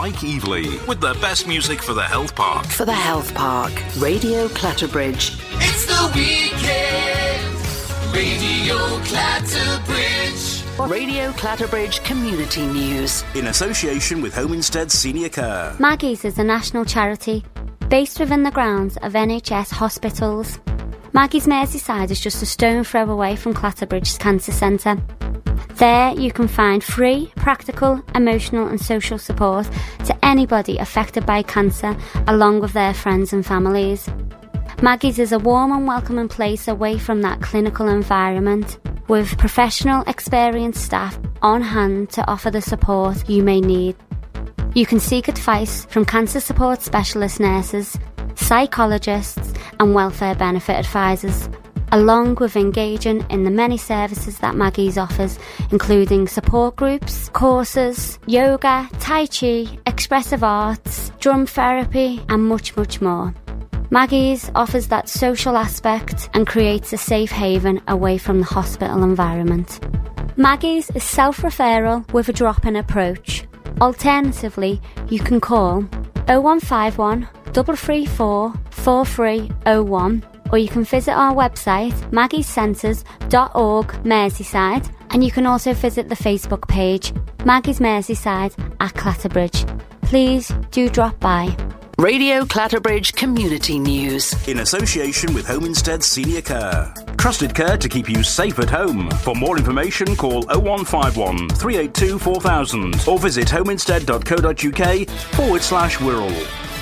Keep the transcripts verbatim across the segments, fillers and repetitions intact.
Mike Evely with the best music for the Health Park. For the Health Park, Radio Clatterbridge. It's the weekend, Radio Clatterbridge. Radio Clatterbridge Community News. In association with Home Instead Senior Care. Maggie's is a national charity based within the grounds of N H S hospitals. Maggie's Merseyside is just a stone throw away from Clatterbridge's Cancer Centre. There you can find free, practical, emotional and social support to anybody affected by cancer, along with their friends and families. Maggie's is a warm and welcoming place away from that clinical environment, with professional, experienced staff on hand to offer the support you may need. You can seek advice from cancer support specialist nurses, psychologists and welfare benefit advisors, along with engaging in the many services that Maggie's offers, including support groups, courses, yoga, tai chi, expressive arts, drum therapy and much, much more. Maggie's offers that social aspect and creates a safe haven away from the hospital environment. Maggie's is self-referral with a drop-in approach. Alternatively, you can call oh one five one, three three four, four three oh one, or you can visit our website maggies centres dot org Merseyside, and you can also visit the Facebook page Maggie's Merseyside at Clatterbridge. Please do drop by. Radio Clatterbridge Community News. In association with Home Instead Senior Care. Trusted care to keep you safe at home. For more information, call oh one five one, three eight two, four thousand or visit homeinstead dot co dot uk forward slash Wirral.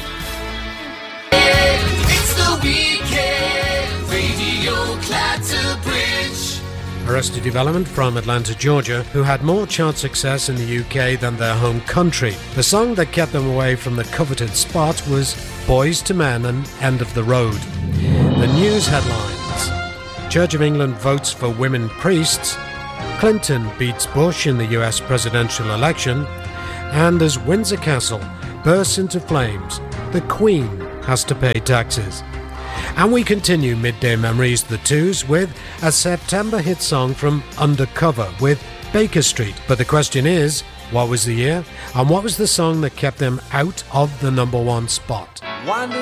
It's the weekend, Radio Clatterbridge. Arrested Development from Atlanta, Georgia, who had more chart success in the U K than their home country. The song that kept them away from the coveted spot was Boys to Men and End of the Road. The news headlines: Church of England votes for women priests, Clinton beats Bush in the U S presidential election, and as Windsor Castle bursts into flames, the Queen has to pay taxes. And we continue Midday Memories, the twos, with a September hit song from Undercover with Baker Street. But the question is, what was the year? And what was the song that kept them out of the number one spot? Winding